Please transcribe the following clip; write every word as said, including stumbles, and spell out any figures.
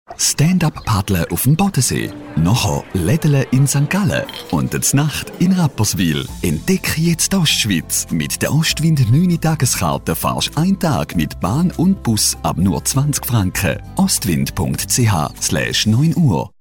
Stand-up-Paddeln auf dem Bodensee. Nachher Lädeln in Sankt Gallen. Und die Nacht in Rapperswil. Entdecke jetzt die Ostschweiz. Mit der Ostwind neun Tageskarte fahrst du einen Tag mit Bahn und Bus ab nur zwanzig Franken. ostwind punkt c h slash neun Uhr